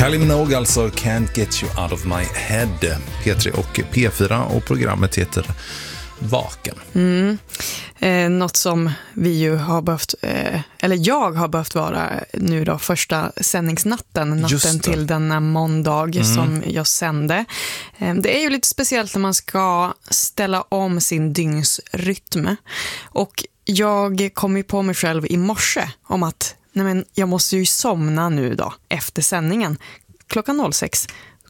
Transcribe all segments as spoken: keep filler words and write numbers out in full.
Kylie Minogue, alltså Can't Get You Out of My Head. P tre och P fyra, och programmet heter Vaken. Mm. Eh, något som vi ju har behövt, eh, eller jag har behövt vara nu då, första sändningsnatten, natten till denna måndag mm. som jag sände. Eh, det är ju lite speciellt när man ska ställa om sin dygnsrytm. Och jag kom ju på mig själv i morse om att nej men, jag måste ju somna nu då efter sändningen. Klockan sex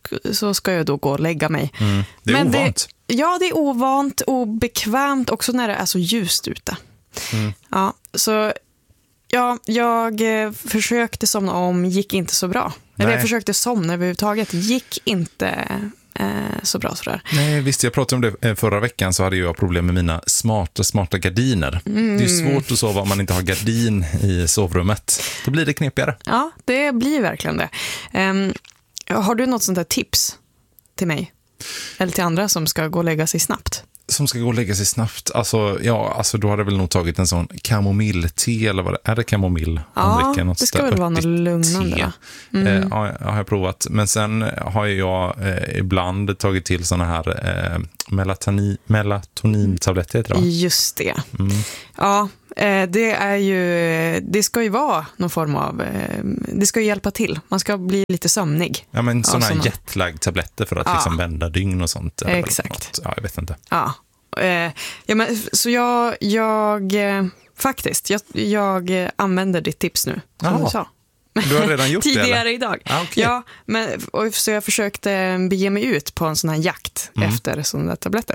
så ska jag då gå och lägga mig. Mm. Det är men ovant. Det, ja, det är ovant och bekvämt också när det är så ljust ute. Mm. Ja, så ja, jag försökte somna om, gick inte så bra. Nej. Eller jag försökte somna överhuvudtaget, gick inte eh, så bra sådär. Nej, visst, jag pratade om det förra veckan, så hade jag problem med mina smarta, smarta gardiner. Mm. Det är svårt att sova om man inte har gardin i sovrummet. Då blir det knepigare. Ja, det blir verkligen det. Um, har du något sånt där tips till mig? Eller till andra som ska gå och lägga sig snabbt? Som ska gå och lägga sig snabbt. Alltså, ja, alltså då hade jag väl nog tagit en sån kamomillte, eller vad det är. Det kamomill? Ja, något det ska väl vara något lugnande, va? Mm. Eh, ja, jag har provat. Men sen har jag eh, ibland tagit till såna här eh, melatoni, melatonintabletter, heter det. Just det. Mm. Ja, eh, det är ju, det ska ju vara någon form av, eh, det ska ju hjälpa till. Man ska bli lite sömnig. Ja, men såna ja, här jetlag-tabletter för att ja. liksom vända dygn och sånt. Exakt. Ja, jag vet inte. Ja. Eh, ja, men, så jag, jag eh, faktiskt, jag, jag använder ditt tips nu, som Jaha. du sa. Du har redan gjort tidigare det, eller? idag. Ah, okay. Ja, men, och, så jag försökte bege mig ut på en sån här jakt mm. efter sådana där tabletter.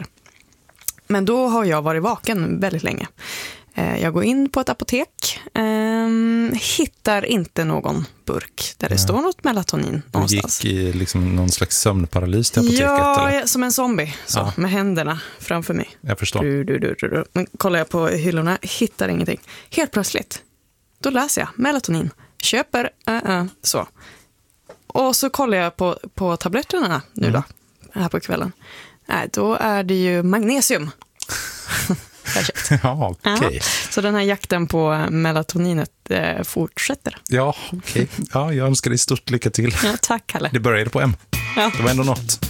Men då har jag varit vaken väldigt länge. Eh, jag går in på ett apotek, eh, hittar inte någon burk där det ja. står något melatonin du någonstans. Du gick i liksom någon slags sömnparalys till apoteket? Ja, eller? som en zombie, så, ja. med händerna framför mig. Jag förstår. Du, du, du, du, du. Men kollar jag på hyllorna, hittar ingenting. Helt plötsligt, då läser jag melatonin. Köper, uh, uh, så. Och så kollar jag på, på tabletterna nu då, mm. här på kvällen. Nej, då är det ju magnesium. Ja, okej. Okay. Så den här jakten på melatoninet eh, fortsätter. Ja, okej. Okay. Ja, jag önskar dig stort lycka till. Ja, tack, Kalle. Det började på M. Ja. Det var ändå något.